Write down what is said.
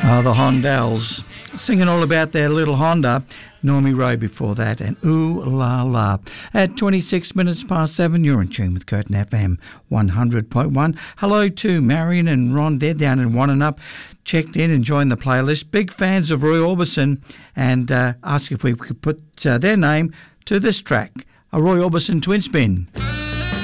The Hondells singing all about their little Honda. Normie Rowe before that, and Ooh La La. At 26 minutes past 7, you're in tune with Curtin FM 100.1. Hello to Marion and Ron. They're down in Wannanup, checked in, enjoying the playlist. Big fans of Roy Orbison, and ask if we could put their name to this track, a Roy Orbison twin spin.